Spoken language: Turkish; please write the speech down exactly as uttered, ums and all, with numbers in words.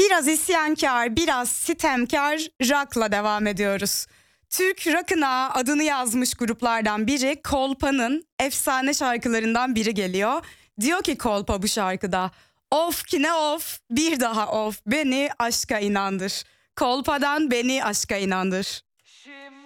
Biraz isyankar, biraz sitemkar rock'la devam ediyoruz. Türk rock'ına adını yazmış gruplardan biri Kolpa'nın efsane şarkılarından biri geliyor. Diyor ki Kolpa bu şarkıda, of ki ne of, bir daha of, beni aşka inandır. Kolpa'dan Beni Aşka İnandır. Şimdi